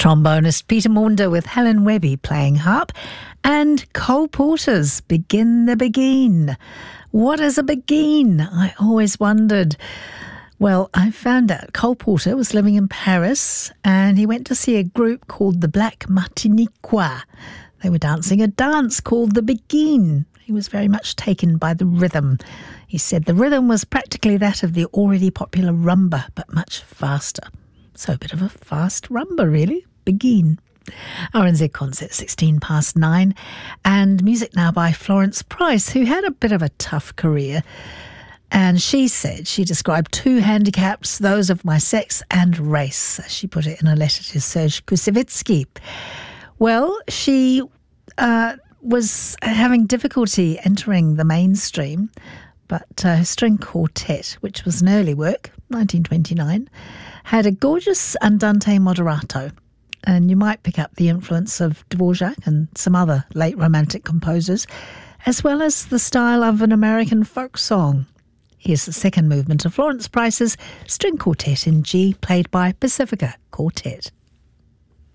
Trombonist Peter Maunder with Helen Webby playing harp, and Cole Porter's Begin the Begin. What is a begin? I always wondered. Well, I found out Cole Porter was living in Paris and he went to see a group called the Black Martiniquois. They were dancing a dance called the Begin. He was very much taken by the rhythm. He said the rhythm was practically that of the already popular rumba, but much faster. So a bit of a fast rumba, really. Begin. RNZ Concert, 9:16, and music now by Florence Price, who had a bit of a tough career. And she said she described two handicaps, those of my sex and race, as she put it in a letter to Serge Kusevitsky. Well, she was having difficulty entering the mainstream, but her string quartet, which was an early work, 1929, had a gorgeous Andante moderato. And you might pick up the influence of Dvorak and some other late Romantic composers, as well as the style of an American folk song. Here's the second movement of Florence Price's string quartet in G, played by Pacifica Quartet.